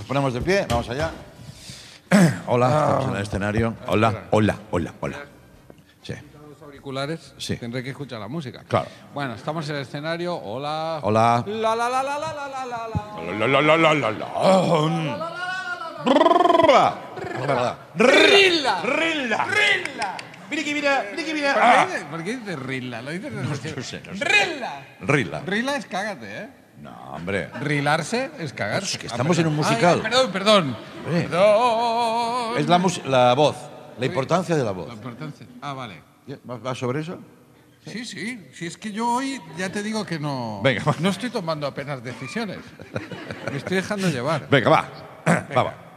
ponemos de pie, vamos allá. Hola, estamos en el escenario. Hola. Sí. Los auriculares, Sí. tendré que escuchar la música. Claro. Bueno, estamos en el escenario. Hola. Hola. La la la la la la la la la. Rilla. ¿Por qué dices Rilla? Lo dices No sé. Rilla. Rilla. Rilla es cágate, ¿eh? No, hombre. Rilarse es cagarse. Es que estamos en un musical. Ay, perdón. Hombre. Perdón. Es la voz, la importancia de la voz. La importancia. Ah, vale. ¿Va sobre eso? Sí. Si es que yo hoy ya te digo que no. Venga, va. No estoy tomando apenas decisiones. Me estoy dejando llevar. Venga, va. Va.